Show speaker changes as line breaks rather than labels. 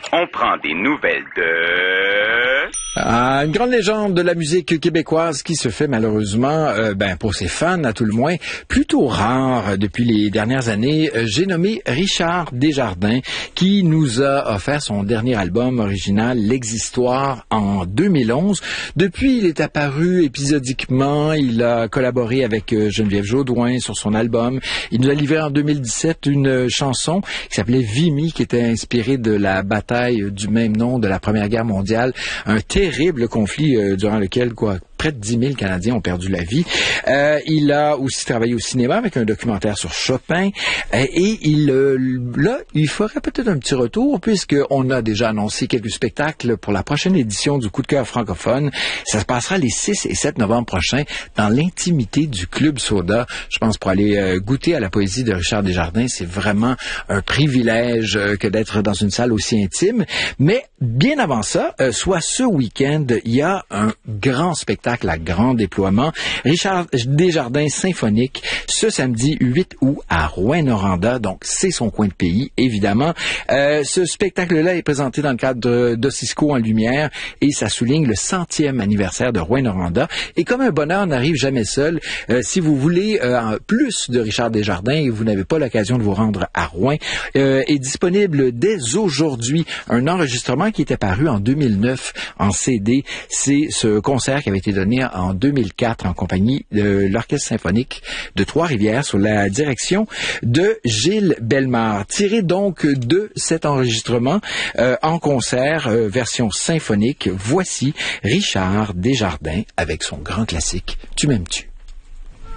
On prend des nouvelles de...
Une grande légende de la musique québécoise qui se fait malheureusement, pour ses fans à tout le moins, plutôt rare depuis les dernières années. J'ai nommé Richard Desjardins qui nous a offert son dernier album original, L'Existoire, en 2011. Depuis, il est apparu épisodiquement. Il a collaboré avec Geneviève Jaudoin sur son album. Il nous a livré en 2017 une chanson qui s'appelait Vimy, qui était inspirée de la bataille du même nom de la Première Guerre mondiale. Un terrible conflit durant lequel près de 10 000 Canadiens ont perdu la vie. Il a aussi travaillé au cinéma avec un documentaire sur Chopin. Et il ferait peut-être un petit retour puisqu'on a déjà annoncé quelques spectacles pour la prochaine édition du Coup de cœur francophone. Ça se passera les 6 et 7 novembre prochains dans l'intimité du Club Soda. Je pense pour aller goûter à la poésie de Richard Desjardins, c'est vraiment un privilège que d'être dans une salle aussi intime. Mais bien avant ça, soit ce week-end, il y a un grand spectacle à grand déploiement. Richard Desjardins symphonique ce samedi 8 août à Rouyn-Noranda. Donc, c'est son coin de pays, évidemment. Ce spectacle-là est présenté dans le cadre d'Ossisco en lumière et ça souligne le 100e anniversaire de Rouyn-Noranda. Et comme un bonheur n'arrive jamais seul, si vous voulez plus de Richard Desjardins et vous n'avez pas l'occasion de vous rendre à Rouyn, est disponible dès aujourd'hui un enregistrement qui était paru en 2009 en CD. C'est ce concert qui avait été donné en 2004 en compagnie de l'Orchestre symphonique de Trois-Rivières sous la direction de Gilles Bellemare. Tiré donc de cet enregistrement en concert, version symphonique, voici Richard Desjardins avec son grand classique « Tu m'aimes-tu ».